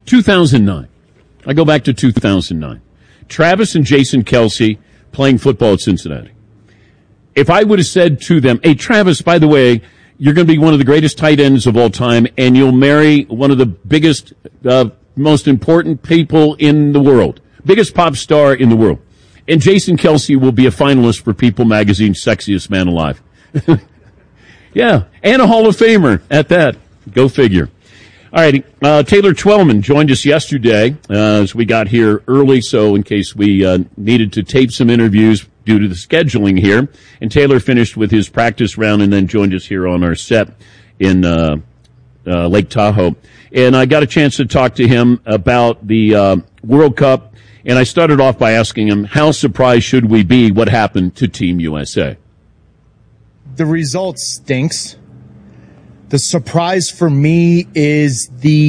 2009. I go back to 2009. Travis and Jason Kelce playing football at Cincinnati. If I would have said to them, hey, Travis, by the way, you're going to be one of the greatest tight ends of all time, and you'll marry one of the biggest, most important people in the world, biggest pop star in the world. And Jason Kelce will be a finalist for People Magazine's Sexiest Man Alive. Yeah, and a Hall of Famer at that. Go figure. All righty, Taylor Twellman joined us yesterday as we got here early, so in case we needed to tape some interviews due to the scheduling here. And Taylor finished with his practice round and then joined us here on our set in Lake Tahoe. And I got a chance to talk to him about the World Cup, and I started off by asking him, how surprised should we be what happened to Team USA? The result stinks. The surprise for me is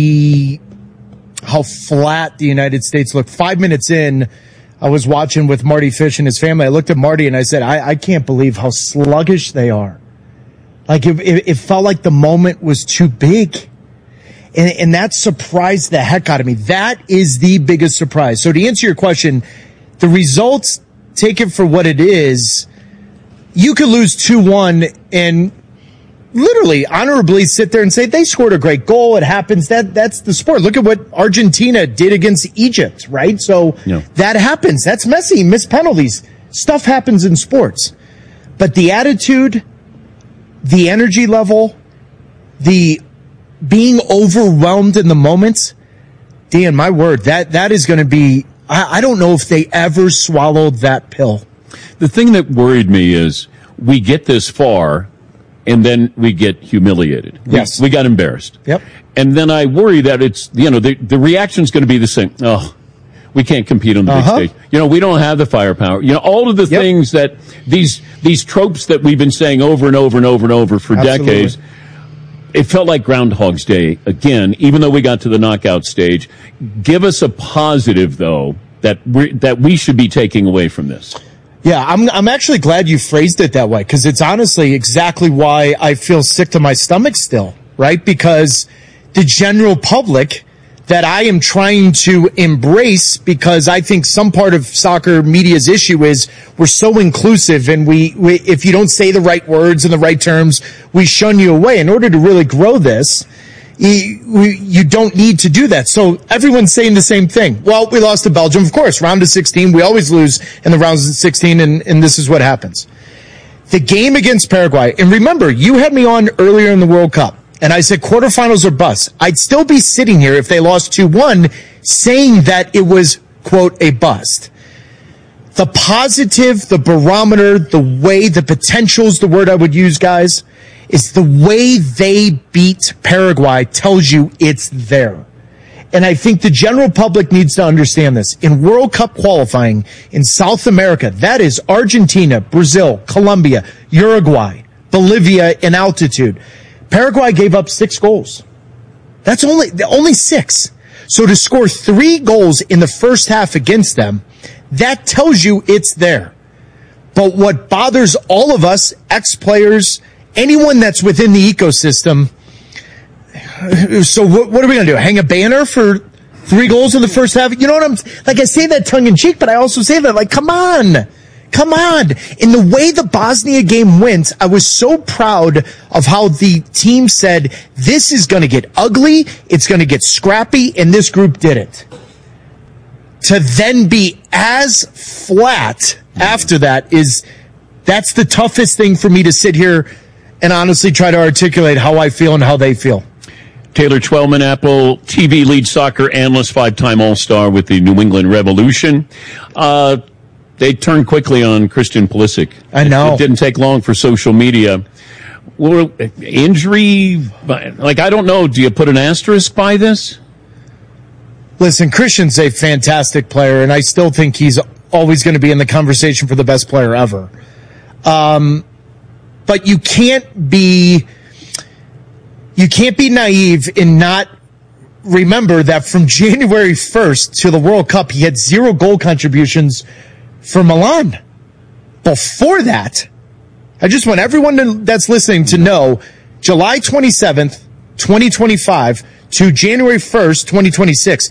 how flat the United States looked. 5 minutes in, I was watching with Marty Fish and his family. I looked at Marty and I said, I can't believe how sluggish they are. Like it felt like the moment was too big. And that surprised the heck out of me. That is the biggest surprise. So to answer your question, the results, take it for what it is. You could lose 2-1 and literally honorably sit there and say they scored a great goal. It happens. That's the sport. Look at what Argentina did against Egypt, right? So that happens. That's messy. Missed penalties. Stuff happens in sports. But the attitude, the energy level, the being overwhelmed in the moments, Dan, my word, that is going to be, I don't know if they ever swallowed that pill. The thing that worried me is we get this far and then we get humiliated. Yes. We got embarrassed. Yep. And then I worry that it's, the reaction's going to be the same. Oh, we can't compete on the big stage. We don't have the firepower. All of the things that these tropes that we've been saying over and over and over and over for decades, it felt like Groundhog's Day again, even though we got to the knockout stage. Give us a positive, though, that we should be taking away from this. Yeah, I'm actually glad you phrased it that way, because it's honestly exactly why I feel sick to my stomach still, right? Because the general public that I am trying to embrace, because I think some part of soccer media's issue is we're so inclusive, and we if you don't say the right words in the right terms, we shun you away. In order to really grow this, you don't need to do that. So everyone's saying the same thing. Well, we lost to Belgium, of course, round of 16. We always lose in the rounds of 16, and this is what happens. The game against Paraguay, and remember, you had me on earlier in the World Cup, and I said quarterfinals or bust. I'd still be sitting here if they lost 2-1 saying that it was, quote, a bust. The positive, the barometer, the way, the potential's the word I would use, guys, is the way they beat Paraguay tells you it's there. And I think the general public needs to understand this. In World Cup qualifying in South America, that is Argentina, Brazil, Colombia, Uruguay, Bolivia in altitude. Paraguay gave up 6 goals. That's only 6. So to score 3 goals in the first half against them, that tells you it's there. But what bothers all of us, ex-players, anyone that's within the ecosystem, so what are we going to do? Hang a banner for 3 goals in the first half? You know what I say that tongue in cheek, but I also say that come on. In the way the Bosnia game went, I was so proud of how the team said, this is going to get ugly, it's going to get scrappy, and this group did it. To then be as flat after that's the toughest thing for me to sit here and honestly try to articulate how I feel and how they feel. Taylor Twellman, Apple TV lead soccer analyst, 5-time All-Star with the New England Revolution. They turned quickly on Christian Pulisic. I know. It didn't take long for social media. Well, injury, I don't know. Do you put an asterisk by this? Listen, Christian's a fantastic player, and I still think he's always going to be in the conversation for the best player ever. But you can't be naive and not remember that from January 1st to the World Cup, he had 0 goal contributions for Milan. Before that, I just want everyone that's listening to know, July 27th, 2025 to January 1st, 2026,